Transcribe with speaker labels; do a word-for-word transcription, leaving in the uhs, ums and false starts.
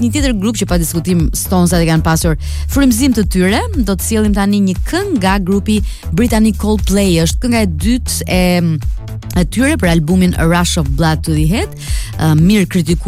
Speaker 1: një tjetër grup që pa diskutim Stonesat e kanë pasur frymëzim të tyre. Do të sjellim tani një këngë nga grupi britanik Coldplay. Është kënga e dytë e e tyre për albumin A Rush of Blood to the Head, uh, mirë kritikuar